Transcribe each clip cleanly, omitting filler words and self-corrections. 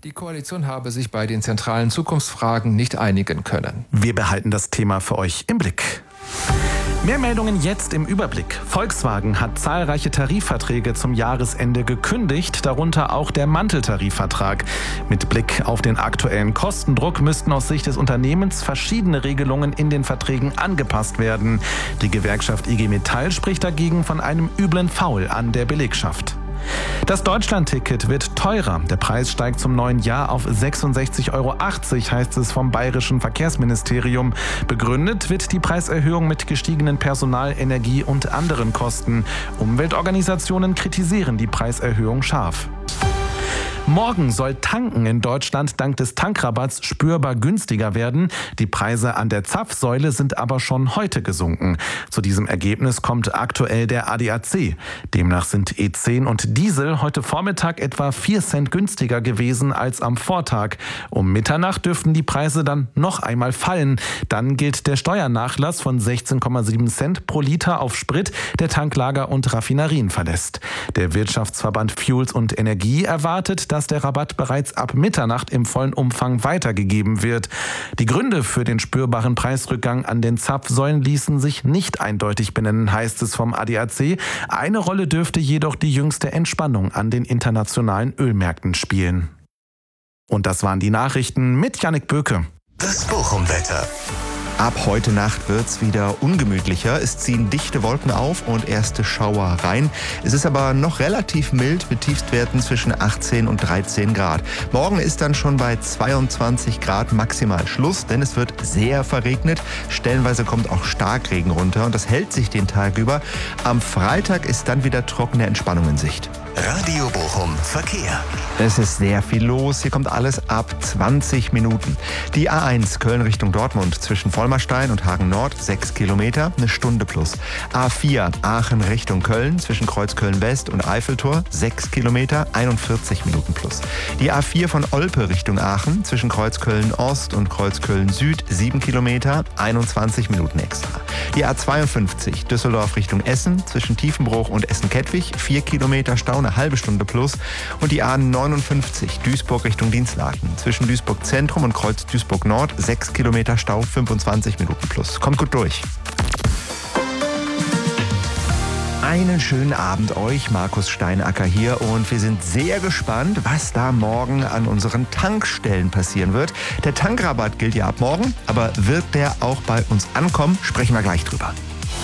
Die Koalition habe sich bei den zentralen Zukunftsfragen nicht einigen können. Wir behalten das Thema für euch im Blick. Mehr Meldungen jetzt im Überblick. Volkswagen hat zahlreiche Tarifverträge zum Jahresende gekündigt, darunter auch der Manteltarifvertrag. Mit Blick auf den aktuellen Kostendruck müssten aus Sicht des Unternehmens verschiedene Regelungen in den Verträgen angepasst werden. Die Gewerkschaft IG Metall spricht dagegen von einem üblen Foul an der Belegschaft. Das Deutschlandticket wird teurer. Der Preis steigt zum neuen Jahr auf 66,80 Euro, heißt es vom Bayerischen Verkehrsministerium. Begründet wird die Preiserhöhung mit gestiegenen Personal-, Energie- und anderen Kosten. Umweltorganisationen kritisieren die Preiserhöhung scharf. Morgen soll Tanken in Deutschland dank des Tankrabatts spürbar günstiger werden. Die Preise an der Zapfsäule sind aber schon heute gesunken. Zu diesem Ergebnis kommt aktuell der ADAC. Demnach sind E10 und Diesel heute Vormittag etwa 4 Cent günstiger gewesen als am Vortag. Um Mitternacht dürften die Preise dann noch einmal fallen. Dann gilt der Steuernachlass von 16,7 Cent pro Liter auf Sprit, der Tanklager und Raffinerien verlässt. Der Wirtschaftsverband Fuels und Energie erwartet, dass der Rabatt bereits ab Mitternacht im vollen Umfang weitergegeben wird. Die Gründe für den spürbaren Preisrückgang an den Zapfsäulen ließen sich nicht eindeutig benennen, heißt es vom ADAC. Eine Rolle dürfte jedoch die jüngste Entspannung an den internationalen Ölmärkten spielen. Und das waren die Nachrichten mit Jannik Böke. Das Bochum-Wetter. Ab heute Nacht wird's wieder ungemütlicher. Es ziehen dichte Wolken auf und erste Schauer rein. Es ist aber noch relativ mild mit Tiefstwerten zwischen 18 und 13 Grad. Morgen ist dann schon bei 22 Grad maximal Schluss, denn es wird sehr verregnet. Stellenweise kommt auch Starkregen runter und das hält sich den Tag über. Am Freitag ist dann wieder trockene Entspannung in Sicht. Radio Bochum Verkehr. Es ist sehr viel los. Hier kommt alles ab 20 Minuten. Die A1 Köln Richtung Dortmund zwischen Vollmerstein und Hagen Nord 6 Kilometer, eine Stunde plus. A4 Aachen Richtung Köln zwischen Kreuz Köln West und Eiffeltor 6 Kilometer, 41 Minuten plus. Die A4 von Olpe Richtung Aachen zwischen Kreuz Köln Ost und Kreuz Köln Süd 7 Kilometer, 21 Minuten extra. Die A52 Düsseldorf Richtung Essen zwischen Tiefenbruch und Essen-Kettwig 4 Kilometer Stau, eine halbe Stunde plus. Und die A59 Duisburg Richtung Dienstlaken zwischen Duisburg Zentrum und Kreuz Duisburg Nord 6 Kilometer Stau, 25 Minuten plus. Kommt gut durch. Einen schönen Abend euch, Markus Steinacker hier, und wir sind sehr gespannt, was da morgen an unseren Tankstellen passieren wird. Der Tankrabatt gilt ja ab morgen, aber wird der auch bei uns ankommen? Sprechen wir gleich drüber.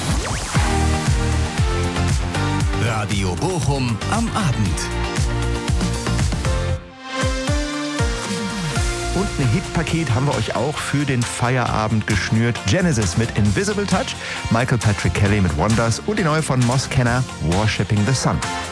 Radio Bochum am Abend. Und ein Hitpaket haben wir euch auch für den Feierabend geschnürt. Genesis mit Invisible Touch, Michael Patrick Kelly mit Wonders und die neue von Moss Kenner, Worshipping the Sun.